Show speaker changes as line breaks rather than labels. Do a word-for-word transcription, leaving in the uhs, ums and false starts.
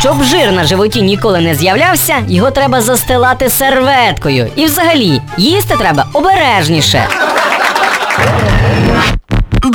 Щоб жир на животі ніколи не з'являвся, його треба застилати серветкою. І взагалі, їсти треба обережніше.